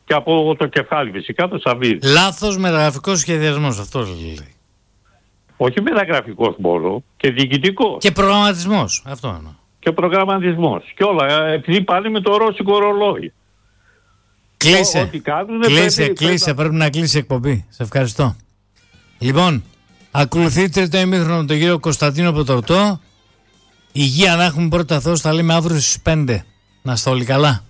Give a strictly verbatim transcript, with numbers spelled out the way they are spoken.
Και από το κεφάλι φυσικά το Σαββίδι. Λάθος μεταγραφικός σχεδιασμός, αυτό λέει. Όχι μεταγραφικός μόνο, και διοικητικός. Και προγραμματισμός, αυτό εννοώ. Και προγραμματισμός. Και όλα, επειδή πάνε με το ρώσικο ρολόι. Κλείσε, ό,τι κάνουν, κλείσε, πρέπει, κλείσε, πρέπει... πρέπει να κλείσει η εκπομπή. Σε ευχαριστώ. Λοιπόν, ακολουθείτε το ημίχρονο τον κύριο Κωνσταντίνο Ποτορτό. Υγεία να έχουμε πρώτα Θεός, θα λέμε αύριο στις πέντε. Να είστε όλοι καλά.